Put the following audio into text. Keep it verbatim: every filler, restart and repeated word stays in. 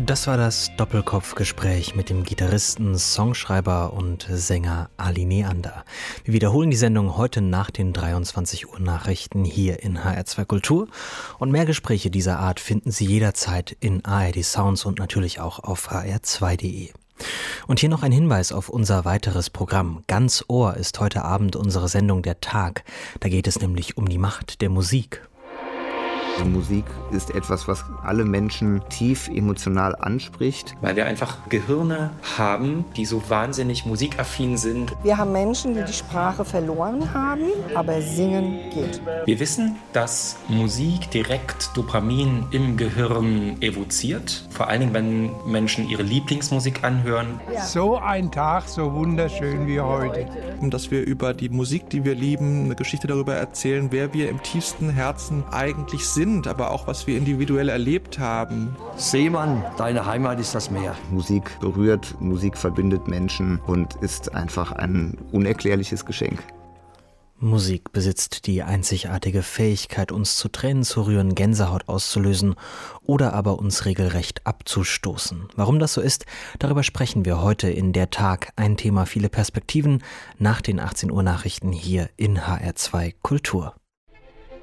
Das war das Doppelkopfgespräch mit dem Gitarristen, Songschreiber und Sänger Ali Neander. Wir wiederholen die Sendung heute nach den dreiundzwanzig Uhr Nachrichten hier in H R zwei Kultur. Und mehr Gespräche dieser Art finden Sie jederzeit in A R D Sounds und natürlich auch auf h r zwei punkt de. Und hier noch ein Hinweis auf unser weiteres Programm. Ganz Ohr ist heute Abend unsere Sendung Der Tag. Da geht es nämlich um die Macht der Musik. Musik ist etwas, was alle Menschen tief emotional anspricht. Weil wir einfach Gehirne haben, die so wahnsinnig musikaffin sind. Wir haben Menschen, die die Sprache verloren haben, aber singen geht. Wir wissen, dass Musik direkt Dopamin im Gehirn evoziert. Vor allen Dingen, wenn Menschen ihre Lieblingsmusik anhören. Ja. So ein Tag, so wunderschön wie heute. Dass wir über die Musik, die wir lieben, eine Geschichte darüber erzählen, wer wir im tiefsten Herzen eigentlich sind. Aber auch, was wir individuell erlebt haben. Seemann, deine Heimat ist das Meer. Musik berührt, Musik verbindet Menschen und ist einfach ein unerklärliches Geschenk. Musik besitzt die einzigartige Fähigkeit, uns zu Tränen zu rühren, Gänsehaut auszulösen oder aber uns regelrecht abzustoßen. Warum das so ist, darüber sprechen wir heute in Der Tag. Ein Thema, viele Perspektiven nach den achtzehn Uhr Nachrichten hier in H R zwei Kultur.